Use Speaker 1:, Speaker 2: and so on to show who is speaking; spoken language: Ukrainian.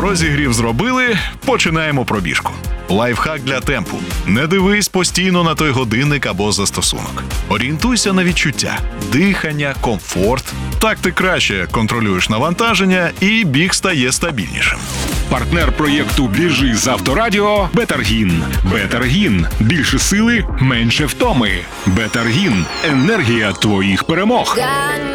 Speaker 1: Розігрів зробили, починаємо пробіжку. Лайфхак для темпу. Не дивись постійно на той годинник або застосунок. Орієнтуйся на відчуття, дихання, комфорт. Так ти краще контролюєш навантаження і біг стає стабільнішим.
Speaker 2: Партнер проєкту «Біжи з Авторадіо» – Бетаргін. Бетаргін – більше сили, менше втоми. Бетаргін – енергія твоїх перемог.